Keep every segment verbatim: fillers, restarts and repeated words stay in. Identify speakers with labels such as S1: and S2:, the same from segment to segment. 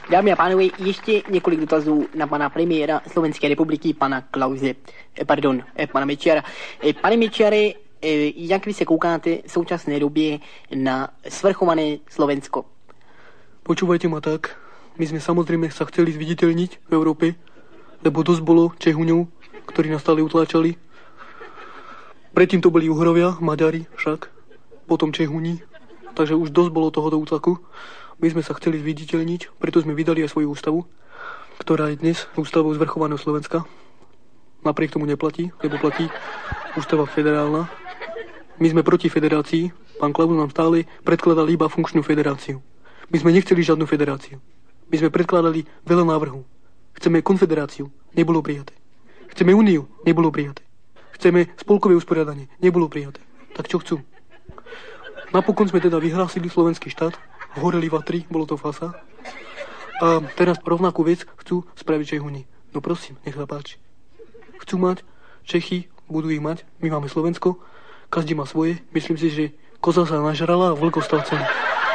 S1: Dámy a pánové, ještě několik dotazů na pana premiéra Slovenské republiky, pana Klause, eh, pardon, eh, pana Mečiara. Eh, pane Mečiare, eh, jak vy se koukáte v současné době na svrchované Slovensko?
S2: Počúvajte ma tak, my sme samozrejme sa chceli zviditeľniť v Európe, lebo dosť bolo Čehuňov, ktorí nás stále utláčali. Predtým to boli Uhrovia, Maďari však, potom Čehuni, takže už dosť bolo tohoto útlaku. My sme sa chceli zviditeľniť, preto sme vydali aj svoju ústavu, ktorá je dnes ústavou zvrchovaného Slovenska. Napriek tomu neplatí, lebo platí ústava federálna. My sme proti federácii, pán Klaus nám stále predkladal iba funkčnú federáciu. My sme nechceli žiadnu federáciu. My sme predkladali veľa návrhov. Chceme konfederáciu, nebolo prijaté. Chceme úniu, nebolo prijaté. Chceme spolkové usporiadanie, nebolo prijaté. Tak čo chcú? Napokon sme teda vyhlásili slovenský štát, horeli vatry, bolo to fasa. A teraz rovnakú vec chcú spraviť Čehuni. No prosím, nech sa páči. Chcú mať, Čechy budú ich mať, my máme Slovensko, každý má svoje, myslím si, že koza sa nažrala a vlk ostal celý.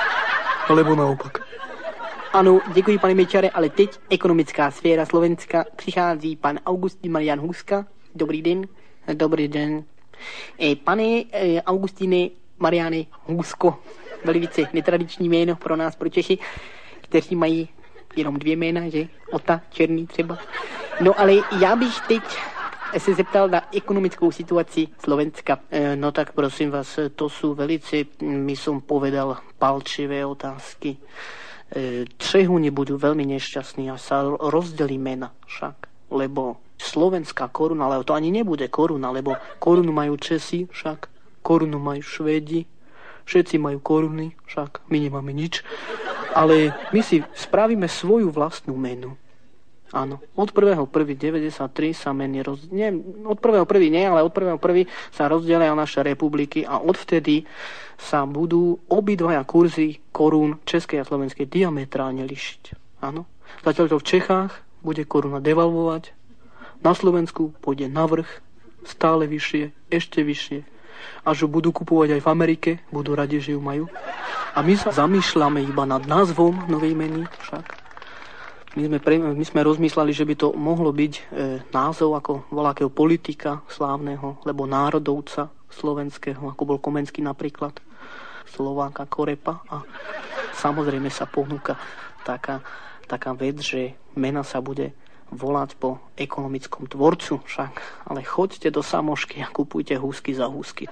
S2: Alebo naopak.
S1: Ano, děkuji pane Mečare, ale teď ekonomická sféra Slovenska. Přichází pan Augustín Marian Huska. Dobrý den. Dobrý den. E, pane e, Augustíne Mariane Husko, velice netradiční jméno pro nás, pro Čechy, kteří mají jenom dvě jména, že? Ota, Černý třeba. No ale já bych teď se zeptal na ekonomickou situaci Slovenska.
S3: E, no tak prosím vás, to sú velice, my som povedal, palčivé otázky. E, Čehuni budú veľmi nešťastní a sa rozdelí mena však, lebo slovenská koruna, ale to ani nebude koruna, lebo korunu majú Česi však, korunu majú Švédi, všetci majú koruny, však my nemáme nič, ale my si spravíme svoju vlastnú menu. Áno, od prvého prvého deväťdesiattri sa meny roz... Nie, od prvého prvého nie, ale od prvého prvého sa rozdelia naše republiky a odvtedy sa budú obidvaja kurzy korún českej a slovenskej diametrálne lišiť. Áno. Zatiaľ to v Čechách bude koruna devalvovať, na Slovensku pôjde na vrch, stále vyššie, ešte vyššie. Až ju budú kupovať aj v Amerike, budú radi, že ju majú. A my sa zamýšľame iba nad názvom novej meny však. My sme, pre, my sme rozmýšľali, že by to mohlo byť e, názov ako voľakého politika slávneho, lebo národovca slovenského, ako bol Komenský napríklad, Slováka Korepa. A samozrejme sa ponúka taká, taká vec, že mena sa bude volať po ekonomickom tvorcu však. Ale choďte do Samošky a kupujte húsky za húsky.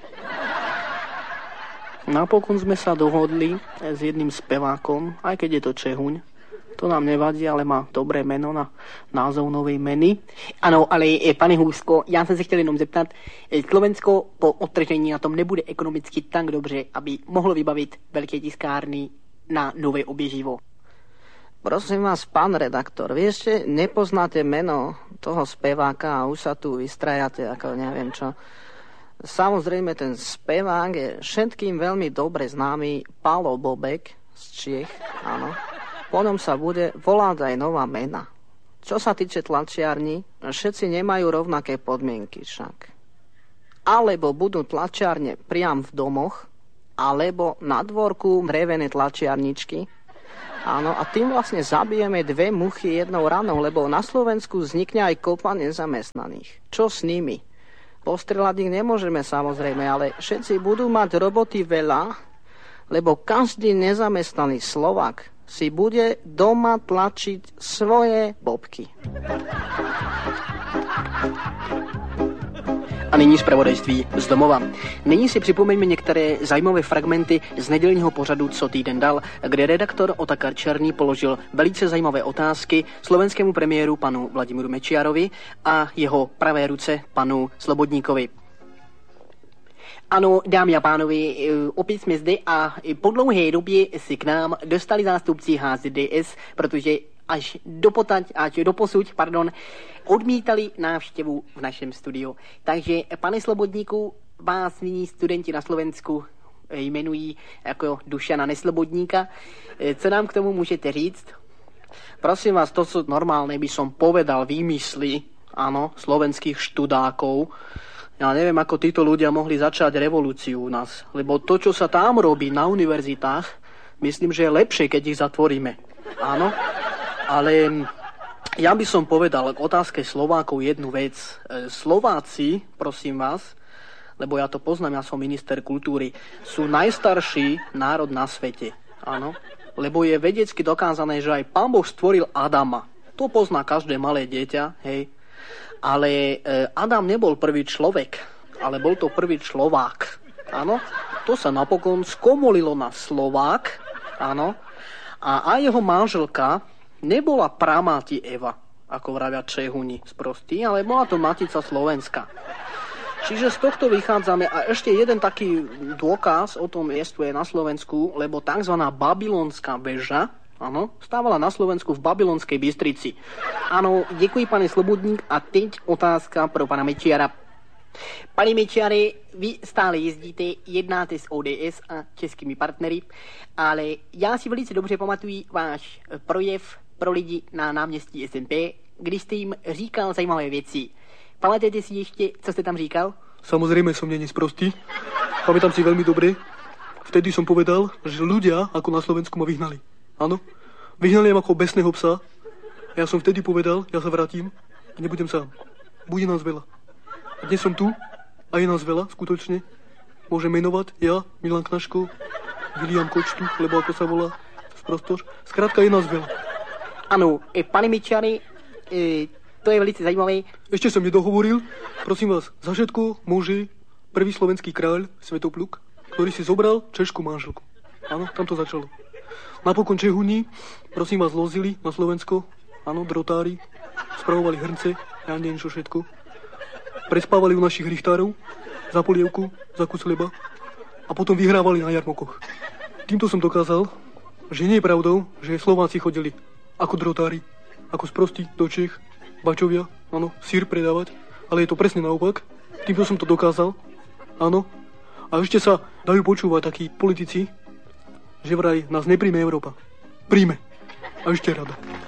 S3: Napokon sme sa dohodli s jedným spevákom, aj keď je to Čehuň. To nám nevadí, ale má dobré jméno na názov nové meny.
S1: Ano, ale pane Hůzko, já jsem se chtěl jenom zeptat, Slovensko po odtržení na tom nebude ekonomicky tak dobře, aby mohlo vybavit velké tiskárny na nové obježivo.
S3: Prosím vás, pán redaktor, vy ešte nepoznáte meno toho speváka a už sa tu vystrajate ako neviem čo. Samozrejme, ten spevák je všetkým veľmi dobre známy Pálo Bobek z Čiech, áno. Po ňom sa bude volať aj nová mena. Čo sa týče tlačiarní, všetci nemajú rovnaké podmienky však. Alebo budú tlačiarne priam v domoch, alebo na dvorku drevené tlačiarničky. Áno, a tým vlastne zabijeme dve muchy jednou ranou, lebo na Slovensku vznikne aj kopa nezamestnaných. Čo s nimi? Postrelať ich nemôžeme samozrejme, ale všetci budú mať roboty veľa, lebo každý nezamestnaný Slovák si bude doma tlačiť svoje bobky.
S1: A nyní zpravodajství z domova. Nyní si připomeňme některé zajímavé fragmenty z nedělního pořadu Co týden dal, kde redaktor Otakar Černý položil velice zajímavé otázky slovenskému premiéru panu Vladimíru Mečiarovi a jeho pravé ruce panu Slobodníkovi. Ano, dámy a pánové, opět jsme zde a po dlouhé době si k nám dostali zástupci H Z D S, protože až dopotať, až doposud, pardon, odmítali návštěvu v našem studiu. Takže, pane Slobodníku, vás nyní studenti na Slovensku jmenují jako Dušana Neslobodníka. Co nám k tomu můžete říct?
S3: Prosím vás, to sú normálne, by som povedal výmysly, áno, slovenských študákov. Ja neviem, ako títo ľudia mohli začať revolúciu u nás, lebo to, čo sa tam robí na univerzitách, myslím, že je lepšie, keď ich zatvoríme. Áno?
S2: Ale ja by som povedal k otázke Slovákov jednu vec. Slováci, prosím vás, lebo ja to poznám, ja som minister kultúry, sú najstarší národ na svete. Áno. Lebo je vedecky dokázané, že aj Pán Boh stvoril Adama. To pozná každé malé dieťa, hej. Ale Adam nebol prvý človek, ale bol to prvý Slovák. Áno. To sa napokon skomolilo na Slovák, áno. A aj jeho manželka nebola pramáti Eva, ako vravia Čehuni sprostí, ale bola to matica Slovenska. Čiže z tohto vychádzame a ešte jeden taký dôkaz o tom jestvuje na Slovensku, lebo tzv. Babylonská väža, áno, stávala na Slovensku v Babylonskej Bystrici.
S1: Áno, děkuji, pane Slobodník. A teď otázka pro pana Mečiara. Pane Mečiare, vy stále jezdíte, jednáte s O D S a českými partnery, ale já si velice dobře pamatuji váš projev pro lidi na náměstí S N P, kdy jste jim říkal zajímavé věci. Pamatujete si ještě, co jste tam říkal?
S2: Samozrejme som není sprostý. Pamätám si veľmi dobre. Vtedy som povedal, že ľudia ako na Slovensku ma vyhnali. Áno? Vyhnali ma ako besného psa. Ja som vtedy povedal, ja sa vrátim a nebudem sám. Bude nás veľa. A dnes som tu a je nás veľa, skutočne. Môžem menovať ja, Milan Knažko, William Kočtu, lebo ako sa volá sprostoš. Skrátka je nás veľa.
S1: Ano, pane Mečiare, e, to je velice zajímavé.
S2: Ešte som nedohovoril. Prosím vás, za všetko môže prvý slovenský kráľ Svetopluk, ktorý si zobral českú manželku. Áno, tam to začalo. Napokon Čehuni, prosím vás, lozili na Slovensko. Áno, drotári, spravovali hrnce, ja neviem čo všetko. Prespávali u našich richtárov za polievku, za kus chleba a potom vyhrávali na jarmokoch. Týmto som dokázal, že nie je pravdou, že Slováci chodili ako drotári, ako sprostí do Čech, bačovia, áno, sír predávať, ale je to presne naopak. Týmto som to dokázal, áno. A ešte sa dajú počúvať takí politici, že vraj nás nepríjme Európa. Príjme. A ešte rada.